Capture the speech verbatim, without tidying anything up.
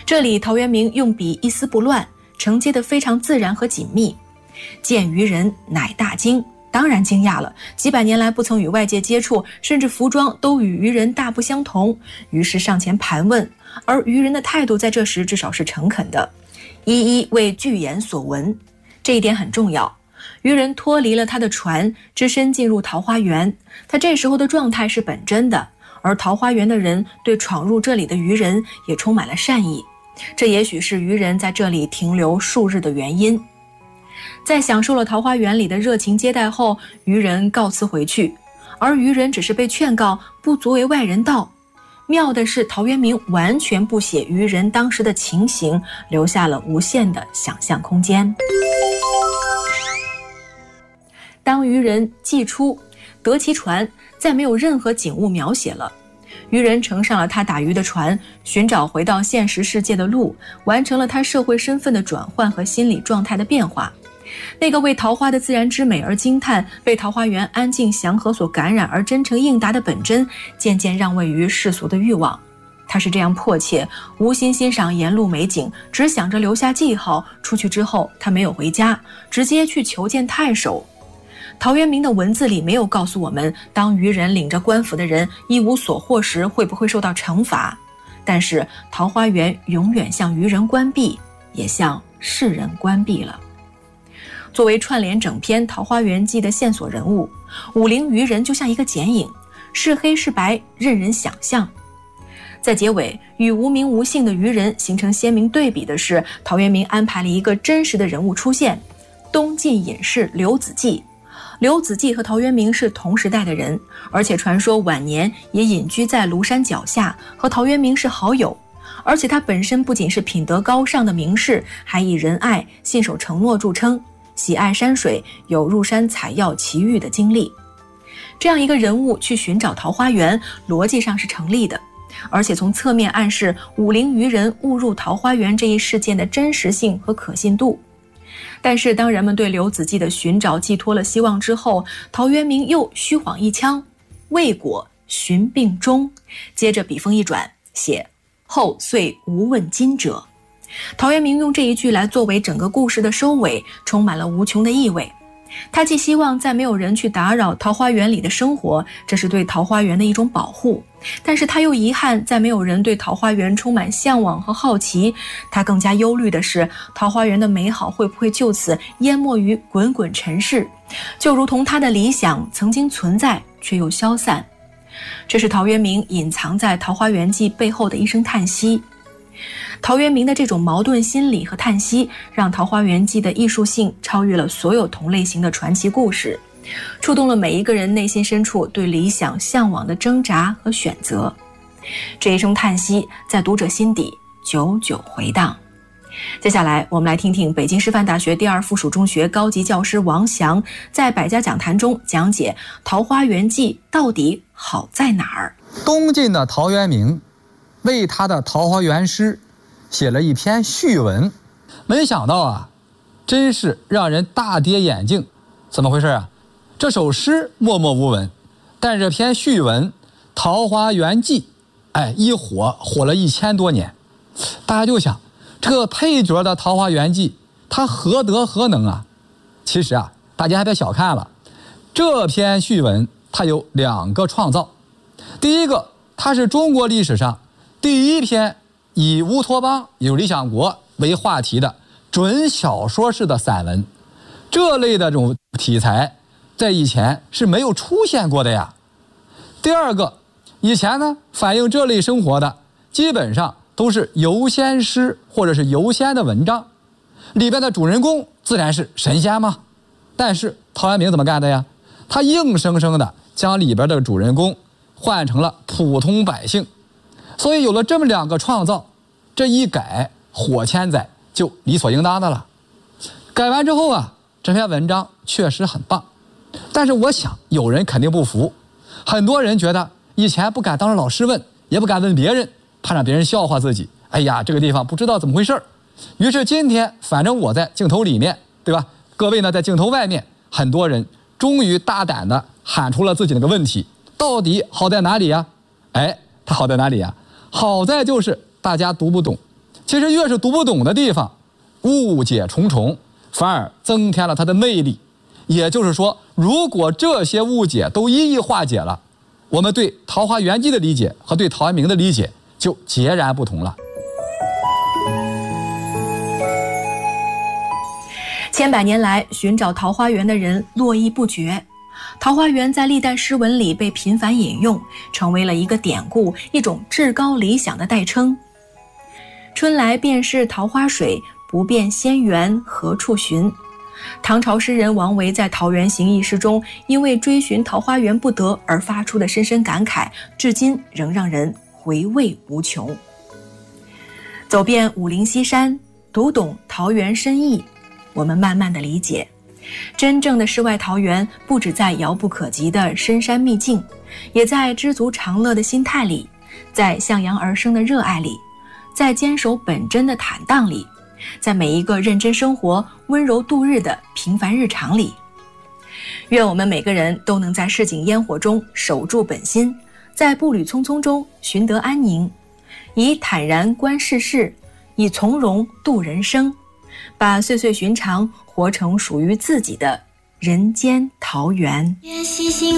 这里陶渊明用笔一丝不乱，承接得非常自然和紧密。见渔人乃大惊，当然惊讶了，几百年来不曾与外界接触，甚至服装都与渔人大不相同，于是上前盘问，而渔人的态度在这时至少是诚恳的，一一为具言所闻。这一点很重要。渔人脱离了他的船，只身进入桃花源，他这时候的状态是本真的，而桃花源的人对闯入这里的渔人也充满了善意，这也许是渔人在这里停留数日的原因。在享受了桃花源里的热情接待后，渔人告辞回去，而渔人只是被劝告不足为外人道。妙的是，陶渊明完全不写渔人当时的情形，留下了无限的想象空间。当渔人既出，得其船，再没有任何景物描写了。渔人乘上了他打鱼的船，寻找回到现实世界的路，完成了他社会身份的转换和心理状态的变化。那个为桃花的自然之美而惊叹，被桃花源安静祥和所感染而真诚应答的本真，渐渐让位于世俗的欲望。他是这样迫切，无心欣赏沿路美景，只想着留下记号。出去之后，他没有回家，直接去求见太守。陶渊明的文字里没有告诉我们，当渔人领着官府的人一无所获时会不会受到惩罚，但是桃花源永远向渔人关闭，也向世人关闭了。作为串联整篇《桃花源记》的线索人物，武陵渔人就像一个剪影，是黑是白任人想象。在结尾，与无名无姓的渔人形成鲜明对比的是，陶渊明安排了一个真实的人物出现，东晋隐士刘子骥。刘子骥和陶渊明是同时代的人，而且传说晚年也隐居在庐山脚下，和陶渊明是好友。而且他本身不仅是品德高尚的名士，还以仁爱、信守承诺著称，喜爱山水，有入山采药奇遇的经历。这样一个人物去寻找桃花源，逻辑上是成立的，而且从侧面暗示武陵渔人误入桃花源这一事件的真实性和可信度。但是当人们对刘子骥的寻找寄托了希望之后，陶渊明又虚晃一枪，未果寻病终，接着笔锋一转，写后遂无问津者。陶渊明用这一句来作为整个故事的收尾，充满了无穷的意味。他既希望在没有人去打扰桃花源里的生活，这是对桃花源的一种保护，但是他又遗憾在没有人对桃花源充满向往和好奇。他更加忧虑的是，桃花源的美好会不会就此淹没于滚滚尘世，就如同他的理想曾经存在却又消散。这是陶渊明隐藏在《桃花源记》背后的一声叹息。陶渊明的这种矛盾心理和叹息，让《桃花源记》的艺术性超越了所有同类型的传奇故事，触动了每一个人内心深处对理想向往的挣扎和选择。这一声叹息在读者心底久久回荡。接下来我们来听听北京师范大学第二附属中学高级教师王翔在百家讲坛中讲解《桃花源记》到底好在哪儿。 东晋的陶渊明为他的桃花源诗写了一篇序文，没想到啊，真是让人大跌眼镜。怎么回事啊？这首诗默默无闻，但是这篇序文《桃花源记》，哎，一火火了一千多年。大家就想，这个配角的《桃花源记》，他何德何能啊？其实啊，大家还别小看了，这篇序文它有两个创造。第一个，它是中国历史上第一篇以乌托邦，也就是理想国为话题的准小说式的散文。这类的这种题材在以前是没有出现过的呀。第二个，以前呢反映这类生活的基本上都是游仙诗或者是游仙的文章，里边的主人公自然是神仙嘛。但是陶渊明怎么干的呀？他硬生生的将里边的主人公换成了普通百姓。所以有了这么两个创造，这一改火千载就理所应当的了。改完之后啊，这篇文章确实很棒，但是我想有人肯定不服。很多人觉得以前不敢当着老师问，也不敢问别人，怕让别人笑话自己，哎呀这个地方不知道怎么回事。于是今天反正我在镜头里面，对吧，各位呢在镜头外面，很多人终于大胆的喊出了自己那个问题，到底好在哪里呀？哎，它好在哪里呀？好在就是大家读不懂， 其实越是读不懂的地方，误解重重，反而增添了它的魅力。也就是说，如果这些误解都一一化解了，我们对《桃花源记》的理解和对陶渊明的理解就截然不同了。 千百年来，寻找桃花源的人络绎不绝。桃花源在历代诗文里被频繁引用，成为了一个典故，一种至高理想的代称。春来便是桃花水，不辨仙源何处寻。唐朝诗人王维在《桃源行》一诗中，因为追寻桃花源不得而发出的深深感慨，至今仍让人回味无穷。走遍武陵西山，读懂桃源深意，我们慢慢的理解，真正的世外桃源不只在遥不可及的深山秘境，也在知足常乐的心态里，在向阳而生的热爱里，在坚守本真的坦荡里，在每一个认真生活、温柔度日的平凡日常里。愿我们每个人都能在市井烟火中守住本心，在步履匆匆中寻得安宁，以坦然观世事，以从容度人生，把岁岁寻常活成属于自己的人间桃源。